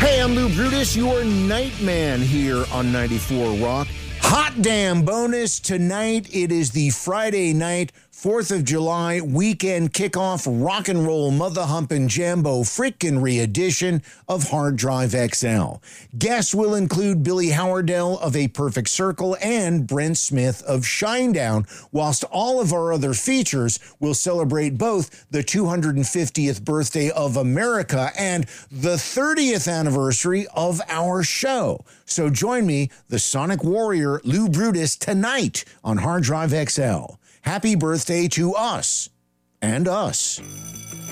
Hey, I'm Lou Brutus, your Nightman here on 94 Rock. Hot damn bonus tonight. It is the Friday night, 4th of July weekend kickoff rock and roll mother humping jambo frickin' re-edition of Hard Drive XL. Guests will include Billy Howardell of A Perfect Circle and Brent Smith of Shinedown, whilst all of our other features will celebrate both the 250th birthday of America and the 30th anniversary of our show. So join me, the Sonic Warrior Lou Brutus, tonight on Hard Drive XL. Happy birthday to us and us.